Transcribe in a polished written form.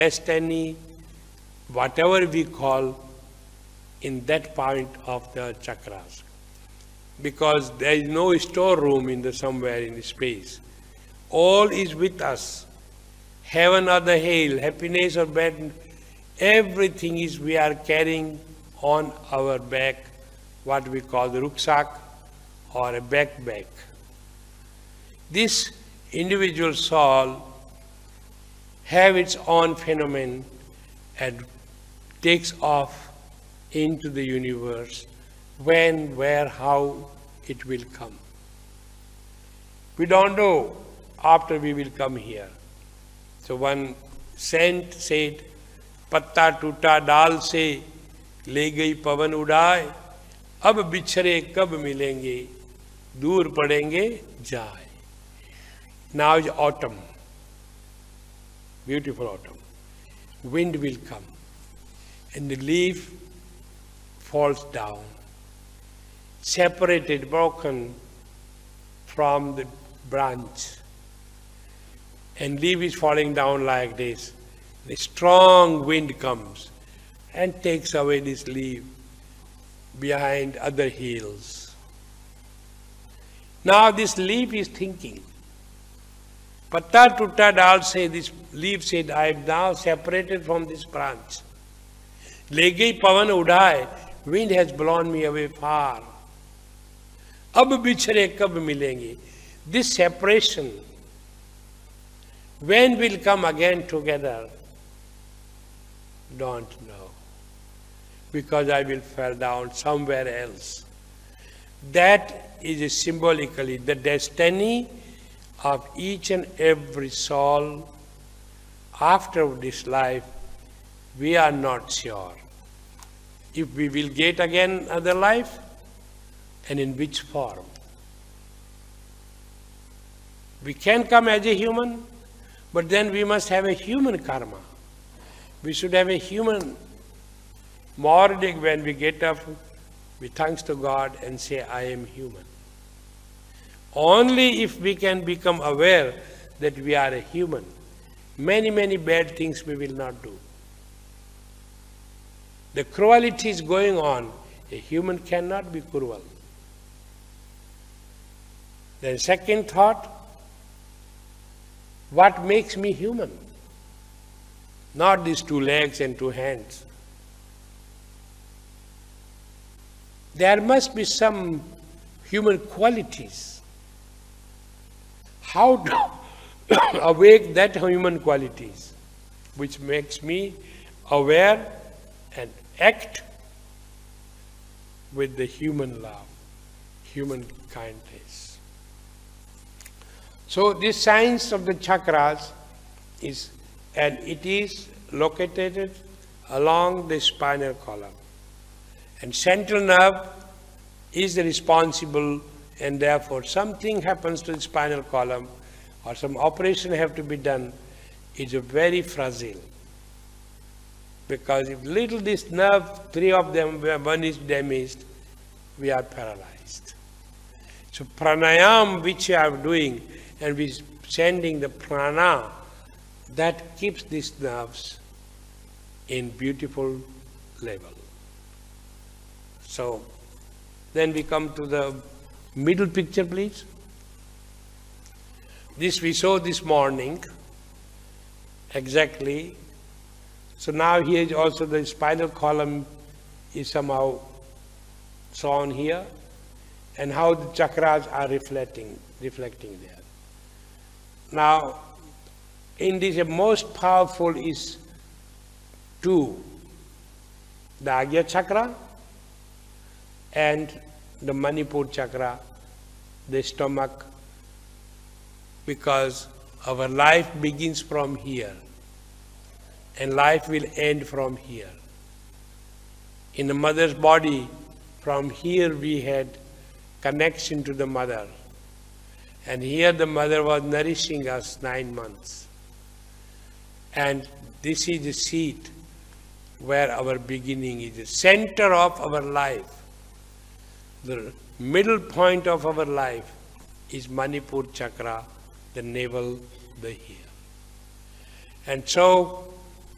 destiny, whatever we call, in that point of the chakras. Because there is no storeroom in the somewhere in space. All is with us. Heaven or the hell, happiness or bad, everything is we are carrying on our back, what we call the rucksack or a backpack. This individual soul have its own phenomenon and takes off into the universe when, where, how it will come. We don't know after we will come here. So one saint said, पत्ता टूटा डाल से ले गई पवन उड़ाए, अब बिछड़े कब मिलेंगे, दूर पड़ेंगे जाए. Now is autumn, beautiful autumn. Wind will come and the leaf falls down, separated, broken from the branch. And leaf is falling down like this. The strong wind comes and takes away this leaf behind other hills. Now this leaf is thinking. Patta tutta dal say, this leaf said, I am now separated from this branch. Le gayi pavan udaye, wind has blown me away far. Ab bichhare kab milenge. This separation, when will come again together? Don't know. Because I will fall down somewhere else. That is symbolically the destiny of each and every soul. After this life, we are not sure if we will get again another life and in which form. We can come as a human, but then we must have a human karma. We should have a human morning when we get up, we thanks to God and say, I am human. Only if we can become aware that we are a human, many, many bad things we will not do. The cruelty is going on. A human cannot be cruel. Then second thought, what makes me human? Not these 2 legs and 2 hands. There must be some human qualities. How to awake that human qualities which makes me aware and act with the human love, human kindness. So this science of the chakras is, and it is located along the spinal column. And central nerve is responsible, and therefore something happens to the spinal column or some operation have to be done, is very fragile. Because if little this nerve, 3 of them, where one is damaged, we are paralyzed. So pranayam which we are doing, and we sending the prana, that keeps these nerves in beautiful level. So then we come to the middle picture, please. This we saw this morning, exactly. So now here is also the spinal column is somehow shown here, and how the chakras are reflecting there. Now, in this most powerful is 2, the Agya chakra and the Manipur chakra, the stomach, because our life begins from here and life will end from here. In the mother's body, from here we had connection to the mother. And here the mother was nourishing us 9 months. And this is the seat where our beginning is, the center of our life. The middle point of our life is Manipur chakra, the navel, the here. And so